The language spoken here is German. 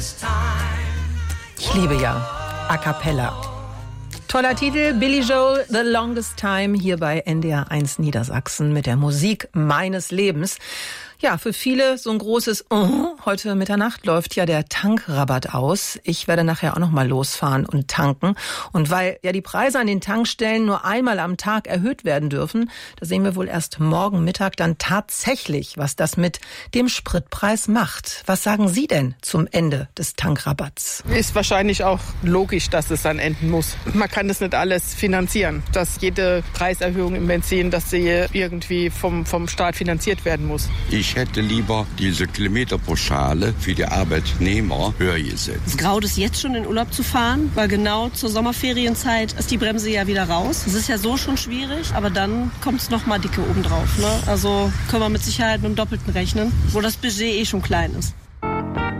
Ich liebe ja A Cappella. Toller Titel, Billy Joel, The Longest Time, hier bei NDR 1 Niedersachsen mit der Musik meines Lebens. Ja, für viele so ein großes heute Mitternacht läuft ja der Tankrabatt aus. Ich werde nachher auch noch mal losfahren und tanken. Und weil ja die Preise an den Tankstellen nur einmal am Tag erhöht werden dürfen, da sehen wir wohl erst morgen Mittag dann tatsächlich, was das mit dem Spritpreis macht. Was sagen Sie denn zum Ende des Tankrabatts? Ist wahrscheinlich auch logisch, dass es dann enden muss. Man kann das nicht alles finanzieren, dass jede Preiserhöhung im Benzin, dass sie irgendwie vom Staat finanziert werden muss. Ich hätte lieber diese Kilometerpauschale für die Arbeitnehmer höher gesetzt. Es graut es jetzt schon in Urlaub zu fahren, weil genau zur Sommerferienzeit ist die Bremse ja wieder raus. Es ist ja so schon schwierig, aber dann kommt es noch mal dicke obendrauf. Ne? Also können wir mit Sicherheit mit dem Doppelten rechnen, wo das Budget schon klein ist.